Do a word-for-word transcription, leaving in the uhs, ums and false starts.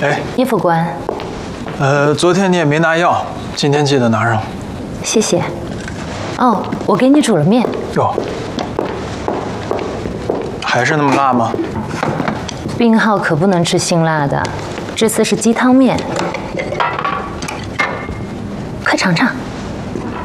哎， 聂副官， 呃，昨天你也没拿药，今天记得拿上。 谢谢。哦，我给你煮了面。 哟，还是那么辣吗？ 病号可不能吃辛辣的，这次是鸡汤面，快尝尝。